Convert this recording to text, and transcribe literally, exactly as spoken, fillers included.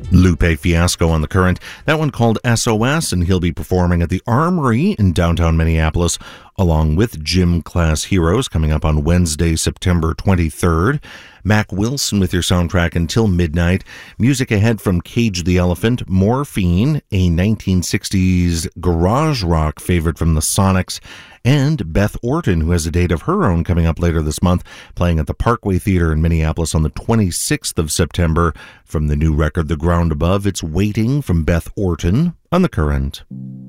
Lupe Fiasco on the Current. That one called S O S, and he'll be performing at the Armory in downtown Minneapolis, along with Gym Class Heroes, coming up on Wednesday, September twenty-third. Mac Wilson with your soundtrack until midnight. Music ahead from Cage the Elephant, Morphine, a nineteen sixties garage rock favorite from the Sonics, and Beth Orton, who has a date of her own coming up later this month, playing at the Parkway Theater in Minneapolis on the twenty-sixth of September. From the new record, The Ground Above, it's Waiting from Beth Orton on The Current.